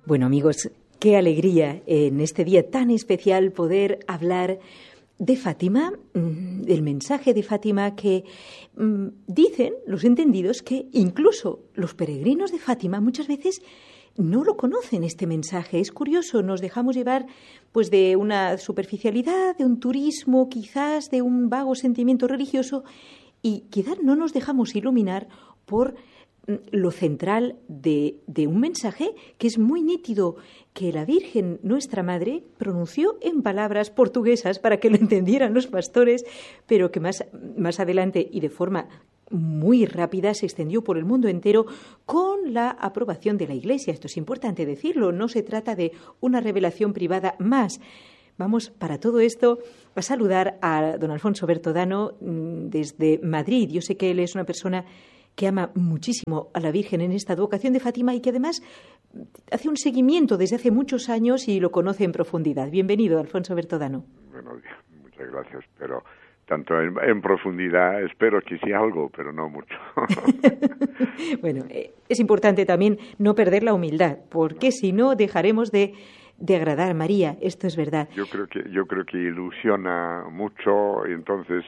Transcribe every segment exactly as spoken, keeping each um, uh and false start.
Bueno, amigos, qué alegría en este día tan especial poder hablar de Fátima, del mensaje de Fátima que mmm, dicen los entendidos que incluso los peregrinos de Fátima muchas veces no lo conocen este mensaje. Es curioso, nos dejamos llevar pues de una superficialidad, de un turismo, quizás de un vago sentimiento religioso y quizás no nos dejamos iluminar por lo central de, de un mensaje que es muy nítido, que la Virgen, nuestra Madre, pronunció en palabras portuguesas para que lo entendieran los pastores, pero que más, más adelante y de forma muy rápida se extendió por el mundo entero con la aprobación de la Iglesia. Esto es importante decirlo, no se trata de una revelación privada más. Vamos, para todo esto, a saludar a don Alfonso Bertodano desde Madrid. Yo sé que él es una persona que ama muchísimo a la Virgen en esta advocación de Fátima y que además hace un seguimiento desde hace muchos años y lo conoce en profundidad. Bienvenido, Alfonso Bertodano. Bueno, muchas gracias, pero tanto en, en profundidad espero que sí algo, pero no mucho. Bueno, eh, es importante también no perder la humildad, porque no. Si no dejaremos de, de agradar a María, esto es verdad. Yo creo que, yo creo que ilusiona mucho y entonces...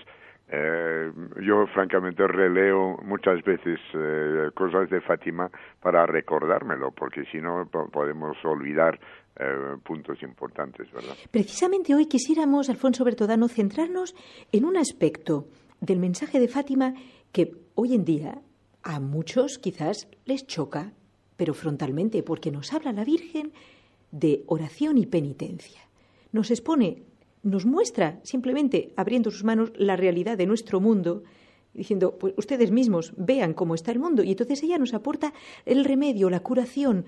Eh, yo francamente releo muchas veces eh, cosas de Fátima para recordármelo, porque si no po- podemos olvidar eh, puntos importantes, ¿verdad? Precisamente hoy quisiéramos, Alfonso Bertodano, centrarnos en un aspecto del mensaje de Fátima que hoy en día a muchos quizás les choca, pero frontalmente, porque nos habla la Virgen de oración y penitencia. Nos expone, nos muestra, simplemente abriendo sus manos, la realidad de nuestro mundo, diciendo, pues ustedes mismos vean cómo está el mundo, y entonces ella nos aporta el remedio, la curación.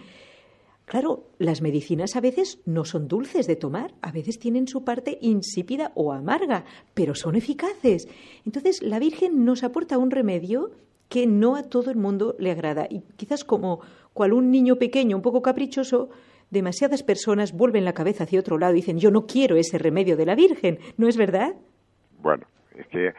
Claro, las medicinas a veces no son dulces de tomar, a veces tienen su parte insípida o amarga, pero son eficaces. Entonces la Virgen nos aporta un remedio que no a todo el mundo le agrada, y quizás como cual un niño pequeño, un poco caprichoso, demasiadas personas vuelven la cabeza hacia otro lado y dicen, yo no quiero ese remedio de la Virgen, ¿no es verdad? Bueno, es que,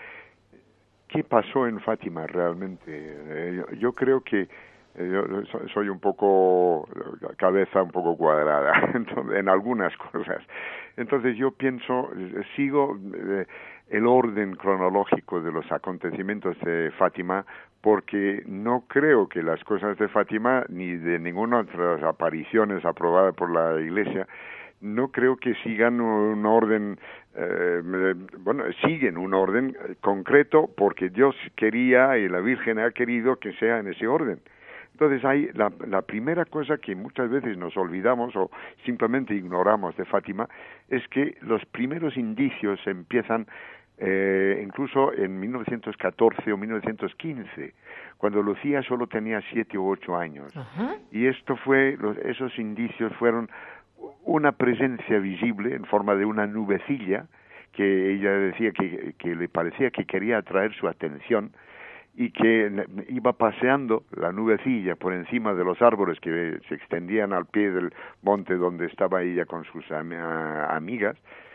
¿qué pasó en Fátima realmente? Eh, yo, yo creo que eh, yo soy un poco, cabeza un poco cuadrada entonces, en algunas cosas. Entonces yo pienso, sigo eh, el orden cronológico de los acontecimientos de Fátima, porque no creo que las cosas de Fátima, ni de ninguna otras apariciones aprobadas por la Iglesia, no creo que sigan un orden, eh, bueno, siguen un orden concreto porque Dios quería y la Virgen ha querido que sea en ese orden. Entonces hay la, la primera cosa que muchas veces nos olvidamos o simplemente ignoramos de Fátima es que los primeros indicios empiezan Eh, incluso en mil novecientos catorce o mil novecientos quince, cuando Lucía solo tenía siete u ocho años. Ajá. Y esto fue, los, esos indicios fueron una presencia visible en forma de una nubecilla que ella decía que, que le parecía que quería atraer su atención y que iba paseando la nubecilla por encima de los árboles que se extendían al pie del monte donde estaba ella con sus am- amigas.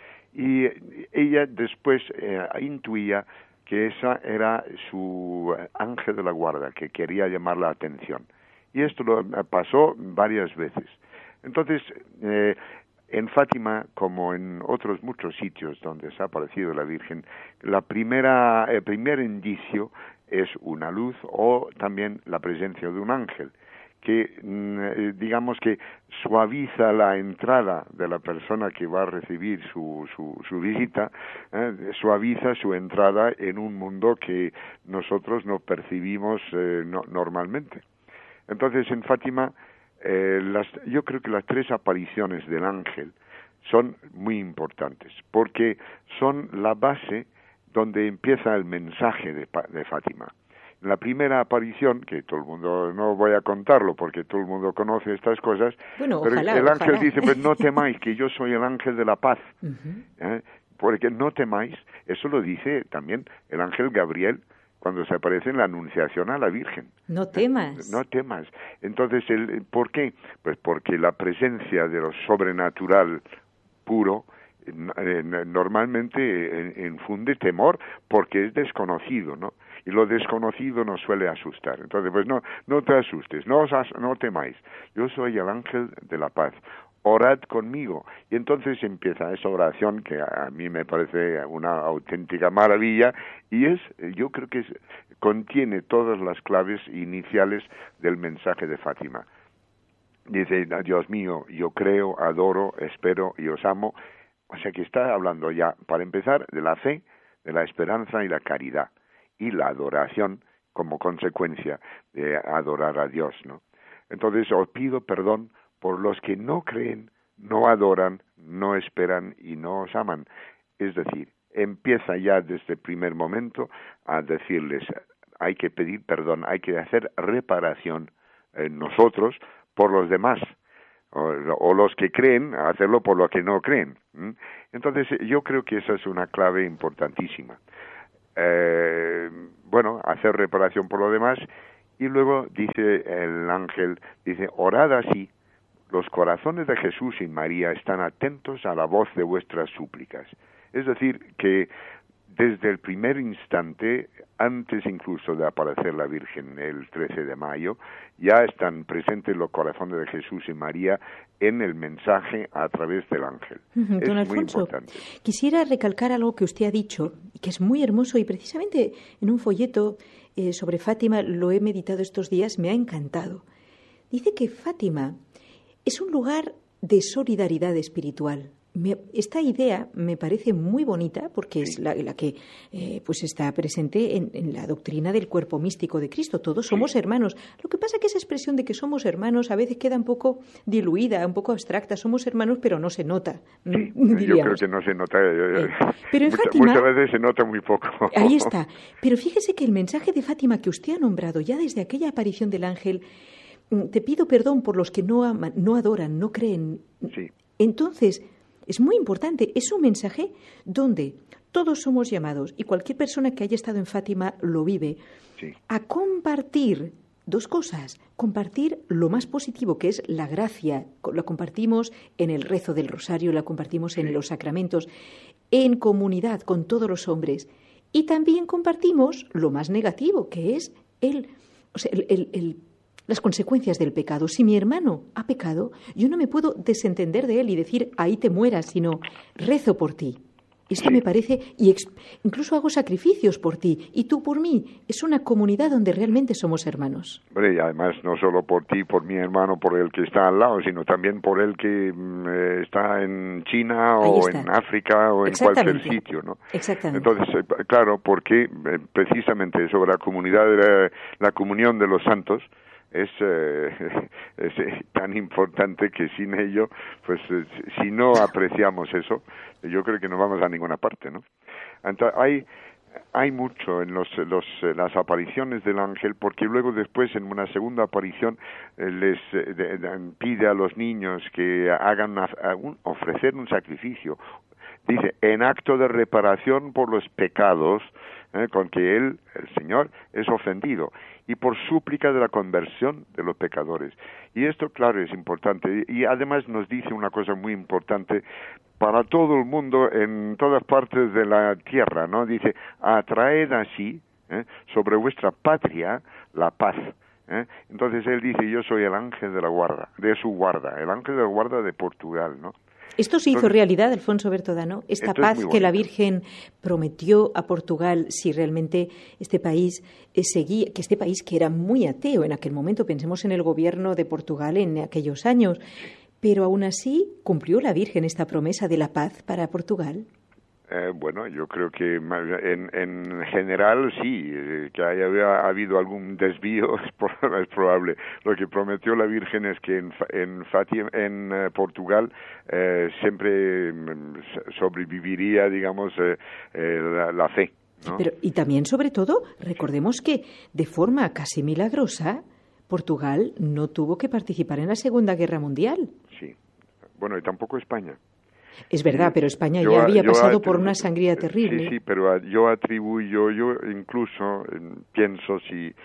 Y ella después eh, intuía que esa era su ángel de la guarda, que quería llamar la atención. Y esto lo pasó varias veces. Entonces, eh, en Fátima, como en otros muchos sitios donde se ha aparecido la Virgen, la primera, el primer indicio es una luz o también la presencia de un ángel, que digamos que suaviza la entrada de la persona que va a recibir su, su, su visita, eh, suaviza su entrada en un mundo que nosotros no percibimos eh, no, normalmente. Entonces en Fátima, eh, las, yo creo que las tres apariciones del ángel son muy importantes, porque son la base donde empieza el mensaje de, de Fátima. La primera aparición, que todo el mundo, no voy a contarlo porque todo el mundo conoce estas cosas, bueno, pero ojalá, el ángel ojalá. dice, pues no temáis, que yo soy el ángel de la paz. Uh-huh. ¿Eh? Porque no temáis, eso lo dice también el ángel Gabriel cuando se aparece en la Anunciación a la Virgen. No temas. ¿Eh? No temas. Entonces, el, ¿por qué? Pues porque la presencia de lo sobrenatural puro normalmente infunde temor porque es desconocido, ¿no? y lo desconocido nos suele asustar. Entonces, pues no, no te asustes, no, os as, no temáis, yo soy el ángel de la paz. Orad conmigo. Y entonces empieza esa oración que a mí me parece una auténtica maravilla y es, yo creo que es, contiene todas las claves iniciales del mensaje de Fátima. Dice, Dios mío, yo creo, adoro, espero y os amo. O sea que está hablando ya, para empezar, de la fe, de la esperanza y la caridad. Y la adoración como consecuencia de adorar a Dios, ¿no? Entonces os pido perdón por los que no creen, no adoran, no esperan y no os aman. Es decir, empieza ya desde el primer momento a decirles, hay que pedir perdón, hay que hacer reparación en nosotros por los demás, o, o los que creen, hacerlo por los que no creen. ¿Mm? Entonces, yo creo que esa es una clave importantísima. Eh, bueno, hacer reparación por los demás, y luego dice el ángel, dice, orad así, los corazones de Jesús y María están atentos a la voz de vuestras súplicas. Es decir, que desde el primer instante, antes incluso de aparecer la Virgen el trece de mayo, ya están presentes los corazones de Jesús y María en el mensaje a través del ángel. Uh-huh. Es Don muy Alfonso, importante. Quisiera recalcar algo que usted ha dicho, que es muy hermoso, y precisamente en un folleto eh, sobre Fátima lo he meditado estos días, me ha encantado. Dice que Fátima es un lugar de solidaridad espiritual. Me, esta idea me parece muy bonita porque es la, la que eh, pues está presente en, en la doctrina del cuerpo místico de Cristo. Todos somos sí. hermanos. Lo que pasa es que esa expresión de que somos hermanos a veces queda un poco diluida, un poco abstracta. Somos hermanos, pero no se nota. Sí, yo creo que no se nota. Eh, pero en mucha, Fátima, muchas veces se nota muy poco. Ahí está. Pero fíjese que el mensaje de Fátima que usted ha nombrado ya desde aquella aparición del ángel, te pido perdón por los que no aman, no adoran, no creen. Sí. Entonces, es muy importante, es un mensaje donde todos somos llamados, y cualquier persona que haya estado en Fátima lo vive, sí. a compartir dos cosas. Compartir lo más positivo, que es la gracia, la compartimos en el rezo del rosario, la compartimos en sí. los sacramentos, en comunidad con todos los hombres. Y también compartimos lo más negativo, que es el, o sea, el, el, el las consecuencias del pecado. Si mi hermano ha pecado, yo no me puedo desentender de él y decir, ahí te mueras, sino rezo por ti. Esto sí. me parece, y ex, incluso hago sacrificios por ti, y tú por mí. Es una comunidad donde realmente somos hermanos. Hombre, y además no solo por ti, por mi hermano, por el que está al lado, sino también por el que eh, está en China o en África o en cualquier sitio, ¿no? Exactamente. Entonces, eh, claro, porque eh, precisamente sobre la comunidad, de la, la comunión de los santos, Es, eh, es tan importante que sin ello, pues eh, si no apreciamos eso, yo creo que no vamos a ninguna parte, ¿no? Entonces, hay hay mucho en los, los las apariciones del ángel, porque luego después en una segunda aparición eh, les eh, de, de, pide a los niños que hagan una, un, ofrecer un sacrificio. Dice, en acto de reparación por los pecados eh, con que él, el Señor, es ofendido, y por súplica de la conversión de los pecadores. Y esto, claro, es importante. Y además nos dice una cosa muy importante para todo el mundo, en todas partes de la tierra, ¿no? Dice, atraed así eh, sobre vuestra patria la paz. ¿eh? Entonces él dice, yo soy el ángel de la guarda, de su guarda, el ángel de la guarda de Portugal, ¿no? Esto se hizo Entonces, realidad, Alfonso Bertodano, esta paz que la Virgen prometió a Portugal si realmente este país eh, seguía, que este país que era muy ateo en aquel momento, pensemos en el gobierno de Portugal en aquellos años, pero aún así cumplió la Virgen esta promesa de la paz para Portugal. Eh, bueno, yo creo que en, en general sí, eh, que haya ha habido algún desvío es, por, es probable. Lo que prometió la Virgen es que en, en, Fátima, en uh, Portugal eh, siempre um, sobreviviría, digamos, eh, eh, la, la fe, ¿no? Pero, y también, sobre todo, recordemos que de forma casi milagrosa, Portugal no tuvo que participar en la Segunda Guerra Mundial. Sí, bueno, y tampoco España. Es verdad, pero España yo, ya había pasado atribu- por una sangría terrible. Sí, sí, pero yo atribuyo, yo incluso eh, pienso si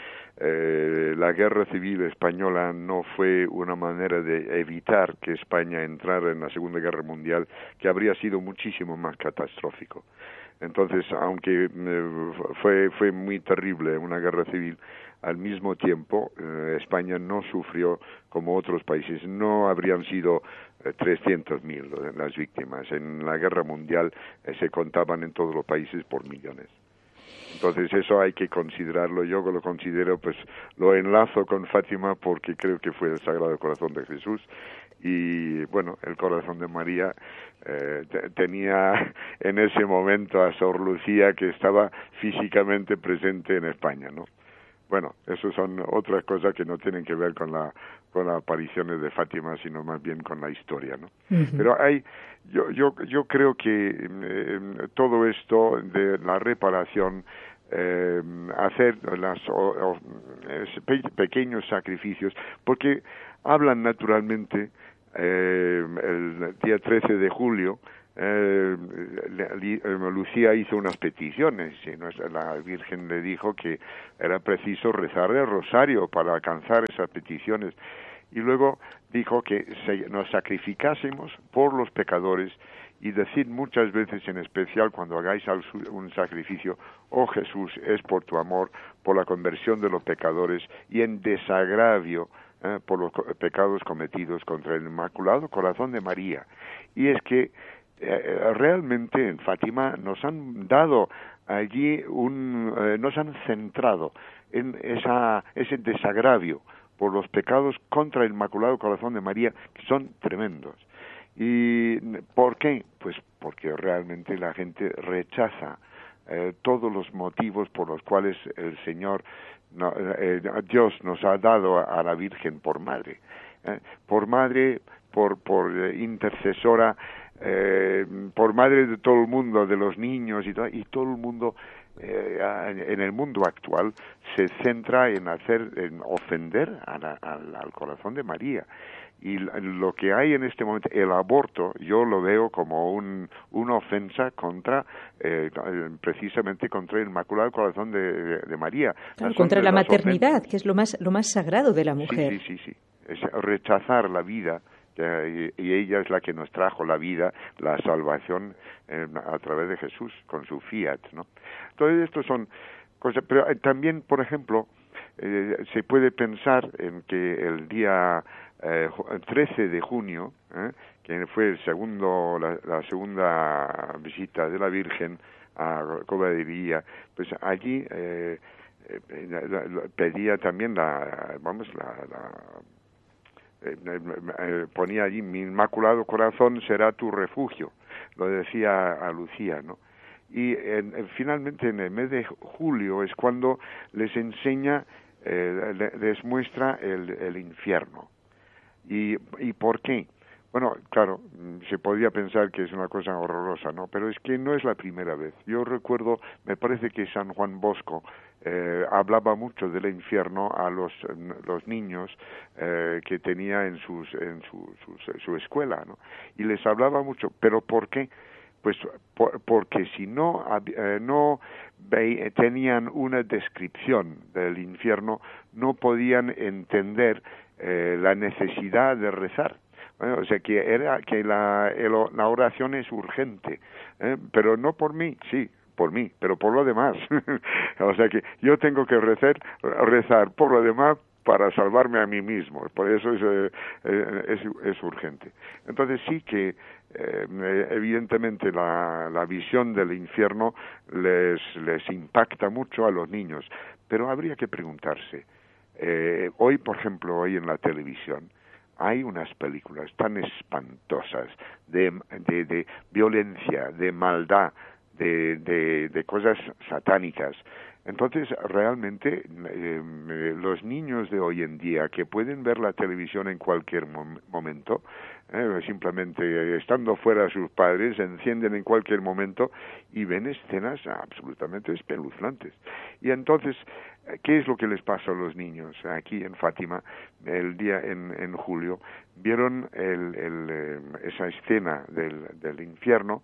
eh, la guerra civil española no fue una manera de evitar que España entrara en la Segunda Guerra Mundial, que habría sido muchísimo más catastrófico. Entonces, aunque eh, fue, fue muy terrible una guerra civil, al mismo tiempo eh, España no sufrió como otros países. No habrían sido eh, trescientos mil las víctimas. En la guerra mundial eh, se contaban en todos los países por millones. Entonces eso hay que considerarlo. Yo lo considero, pues lo enlazo con Fátima porque creo que fue el Sagrado Corazón de Jesús. Y bueno, el corazón de María eh, te, tenía en ese momento a Sor Lucía, que estaba físicamente presente en España, ¿no? Bueno, eso son otras cosas que no tienen que ver con la con las apariciones de Fátima, sino más bien con la historia, ¿no? Uh-huh. Pero hay, yo yo yo creo que eh, todo esto de la reparación, eh, hacer las o, o, pe- pequeños sacrificios, porque hablan naturalmente eh, el día trece de julio. Eh, Lucía hizo unas peticiones y la Virgen le dijo que era preciso rezar el rosario para alcanzar esas peticiones, y luego dijo que se, nos sacrificásemos por los pecadores y decid muchas veces, en especial cuando hagáis un sacrificio: oh Jesús, es por tu amor, por la conversión de los pecadores y en desagravio eh, por los pecados cometidos contra el Inmaculado Corazón de María. Y es que Eh, realmente en Fátima nos han dado allí un, eh, nos han centrado en esa, ese desagravio por los pecados contra el Inmaculado Corazón de María, que son tremendos. ¿Y por qué? Pues porque realmente la gente rechaza eh, todos los motivos por los cuales el Señor, no, eh, Dios nos ha dado a, a la Virgen por madre, eh, por madre, por, por eh, intercesora, Eh, por madre de todo el mundo, de los niños y todo, y todo el mundo eh, en el mundo actual se centra en hacer, en ofender a la, al, al corazón de María. Y lo que hay en este momento, el aborto, yo lo veo como un, una ofensa contra, eh, precisamente contra el Inmaculado Corazón de, de, de María. Claro, contra la maternidad, ofensas, que es lo más, lo más sagrado de la mujer. Sí, sí, sí, sí. Es rechazar la vida. Y ella es la que nos trajo la vida, la salvación eh, a través de Jesús, con su fiat, ¿no? Entonces, estos son cosas, pero también, por ejemplo, eh, se puede pensar en que el día eh, trece de junio, eh, que fue el segundo, la, la segunda visita de la Virgen a Cova de Iría, pues allí eh, eh, pedía también la, vamos, la, la Eh, eh, ponía allí: mi Inmaculado Corazón será tu refugio, lo decía a Lucía, ¿no? Y en, en, finalmente en el mes de julio es cuando les enseña, eh, les muestra el, el infierno. ¿Y, ¿Y por qué? Bueno, claro, se podría pensar que es una cosa horrorosa, ¿no? Pero es que no es la primera vez. Yo recuerdo, me parece que San Juan Bosco eh, hablaba mucho del infierno a los, los niños eh, que tenía en, sus, en su, su, su escuela, ¿no? Y les hablaba mucho. ¿Pero por qué? Pues por, porque si no, eh, no ve, tenían una descripción del infierno, no podían entender eh, la necesidad de rezar. Bueno, o sea, que era que la, el, la oración es urgente, ¿eh? Pero no por mí, sí, por mí, pero por lo demás. O sea, que yo tengo que rezar, rezar por lo demás para salvarme a mí mismo. Por eso es, eh, es, es urgente. Entonces sí que eh, evidentemente la, la visión del infierno les, les impacta mucho a los niños, pero habría que preguntarse, eh, hoy, por ejemplo, hoy en la televisión, hay unas películas tan espantosas de, de, de violencia, de maldad, de, de, de cosas satánicas. Entonces, realmente, eh, los niños de hoy en día que pueden ver la televisión en cualquier mom- momento, eh, simplemente estando fuera de sus padres, encienden en cualquier momento y ven escenas absolutamente espeluznantes. Y entonces, ¿qué es lo que les pasa a los niños? Aquí en Fátima, el día en, en julio, vieron el, el, eh, esa escena del, del infierno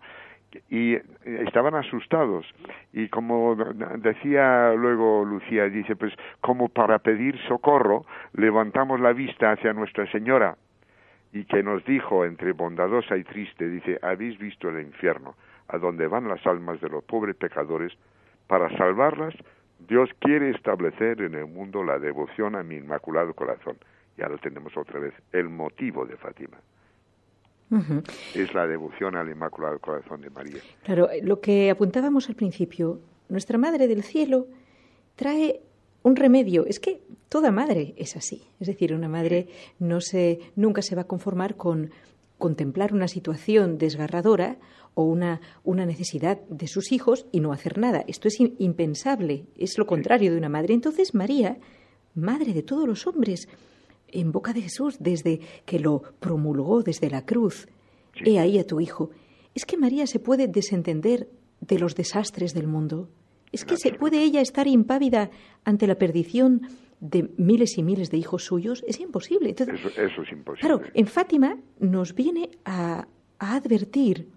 y estaban asustados. Y como decía luego Lucía, dice, pues como para pedir socorro, levantamos la vista hacia Nuestra Señora, y que nos dijo, entre bondadosa y triste, dice, ¿habéis visto el infierno? a donde van las almas de los pobres pecadores. Para salvarlas, Dios quiere establecer en el mundo la devoción a mi Inmaculado Corazón. Y ahora tenemos otra vez el motivo de Fátima. Uh-huh. Es la devoción al Inmaculado Corazón de María. Claro, lo que apuntábamos al principio, nuestra Madre del Cielo trae un remedio. Es que toda madre es así. Es decir, una madre no se, nunca se va a conformar con contemplar una situación desgarradora o una, una necesidad de sus hijos y no hacer nada. Esto es impensable, es lo contrario de una madre. Entonces María, madre de todos los hombres, en boca de Jesús, desde que lo promulgó desde la cruz, he ahí a tu hijo. Es que María se puede desentender de los desastres del mundo. Es que se puede ella estar impávida ante la perdición de miles y miles de hijos suyos. Es imposible. Entonces, eso, eso es imposible. Claro, en Fátima nos viene a, a advertir.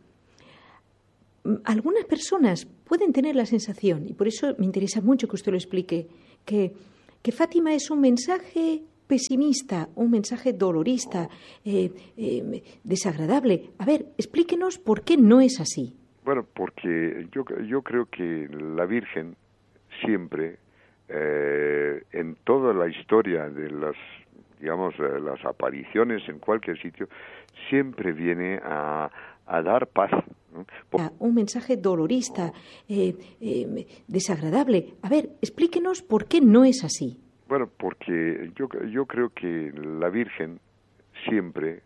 Algunas personas pueden tener la sensación, y por eso me interesa mucho que usted lo explique, que, que Fátima es un mensaje pesimista, un mensaje dolorista, eh, eh, desagradable. A ver, explíquenos por qué no es así. Bueno, porque yo, yo creo que la Virgen siempre, eh, en toda la historia de las, digamos, eh, las apariciones en cualquier sitio, siempre viene a, a dar paz, ¿no? Por... Un mensaje dolorista, eh, eh, desagradable. A ver, explíquenos por qué no es así. Bueno, porque yo, yo creo que la Virgen siempre,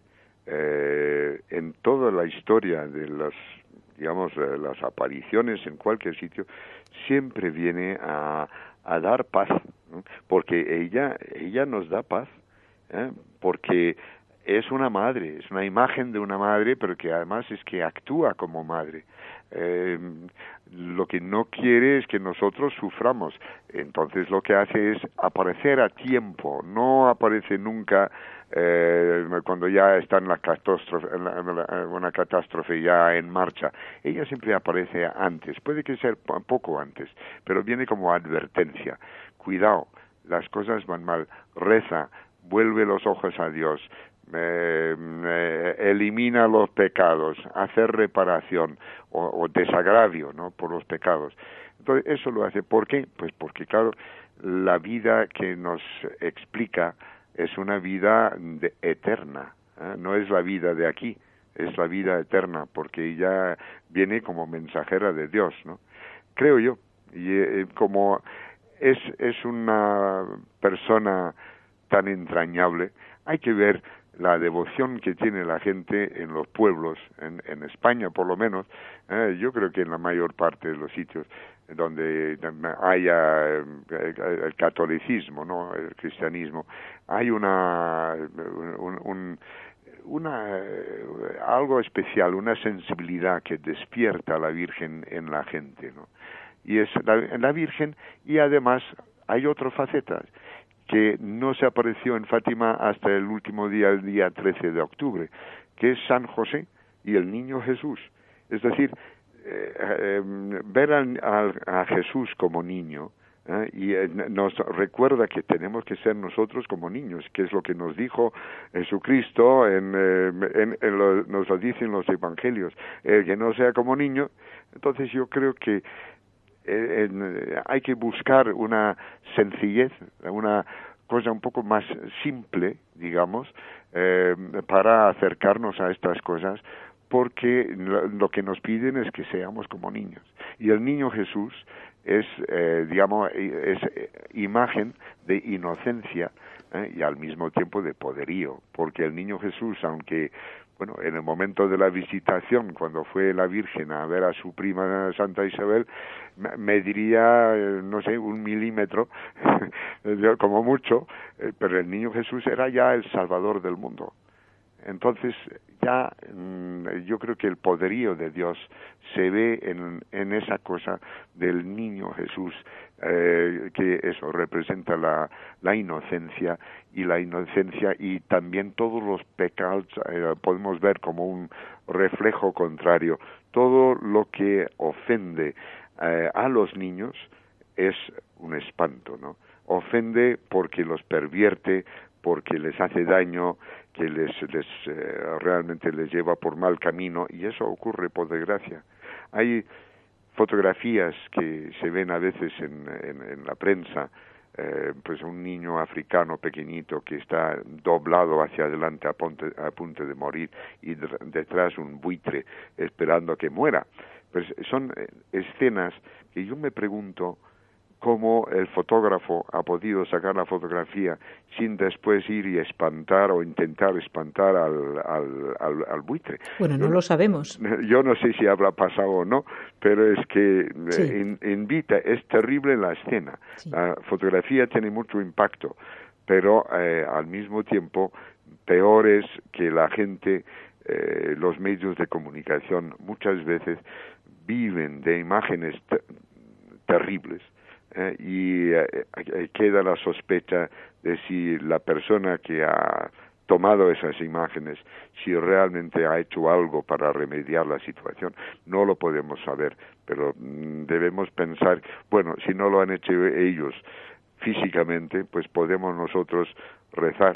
eh, en toda la historia de las, digamos, eh, las apariciones en cualquier sitio, siempre viene a, a dar paz, ¿no? Porque ella, ella nos da paz, ¿eh? Porque es una madre, es una imagen de una madre, pero que además es que actúa como madre. Eh, lo que no quiere es que nosotros suframos. Entonces lo que hace es aparecer a tiempo, no aparece nunca eh, cuando ya está en la catástrofe, en la, en la, una catástrofe ya en marcha. Ella siempre aparece antes, puede que sea poco antes, pero viene como advertencia. Cuidado, las cosas van mal, reza, vuelve los ojos a Dios. Eh, eh, elimina los pecados, hacer reparación o, o desagravio, ¿no?, por los pecados. Entonces eso lo hace. ¿Por qué? Pues porque, claro, la vida que nos explica es una vida de, eterna, ¿eh? No es la vida de aquí, es la vida eterna, porque ella viene como mensajera de Dios, ¿no? Creo yo. Y eh, como es, es una persona tan entrañable, hay que ver la devoción que tiene la gente en los pueblos, en, en España por lo menos, eh, yo creo que en la mayor parte de los sitios donde haya el catolicismo, ¿no?, el cristianismo, hay una, un, un, una algo especial, una sensibilidad que despierta a la Virgen en la gente, ¿no? Y es la, la Virgen, y además hay otras facetas que no se apareció en Fátima hasta el último día, el día trece de octubre, que es San José y el niño Jesús. Es decir, eh, eh, ver a, a, a Jesús como niño, ¿eh? y eh, nos recuerda que tenemos que ser nosotros como niños, que es lo que nos dijo Jesucristo, en, eh, en, en lo, nos lo dicen los evangelios, el que no sea como niño. Entonces yo creo que Eh, eh, hay que buscar una sencillez, una cosa un poco más simple, digamos, eh, para acercarnos a estas cosas, porque lo, lo que nos piden es que seamos como niños. Y el niño Jesús es, eh, digamos, es imagen de inocencia, eh, y al mismo tiempo de poderío, porque el niño Jesús, aunque bueno, en el momento de la visitación, cuando fue la Virgen a ver a su prima Santa Isabel, mediría, no sé, un milímetro, como mucho, pero el niño Jesús era ya el Salvador del mundo. Entonces, ya yo creo que el poderío de Dios se ve en, en esa cosa del niño Jesús, eh, que eso representa la, la inocencia, y la inocencia y también todos los pecados eh, podemos ver como un reflejo contrario. Todo lo que ofende eh, a los niños es un espanto, ¿no? Ofende porque los pervierte, porque les hace daño, que les, les eh, realmente les lleva por mal camino, y eso ocurre por desgracia. Hay fotografías que se ven a veces en, en, en la prensa, eh, pues un niño africano pequeñito que está doblado hacia adelante a, ponte, a punto de morir y de, detrás un buitre esperando a que muera. Pues son escenas que yo me pregunto cómo el fotógrafo ha podido sacar la fotografía sin después ir y espantar o intentar espantar al, al, al, al buitre. Bueno, no yo, lo sabemos. Yo no sé si habrá pasado o no, pero es que sí. in, invita, es terrible la escena. Sí. La fotografía tiene mucho impacto, pero eh, al mismo tiempo peor es que la gente, eh, los medios de comunicación muchas veces viven de imágenes ter- terribles. Eh, y eh, queda la sospecha de si la persona que ha tomado esas imágenes, si realmente ha hecho algo para remediar la situación. No lo podemos saber, pero mm, debemos pensar, bueno, si no lo han hecho ellos físicamente, pues podemos nosotros rezar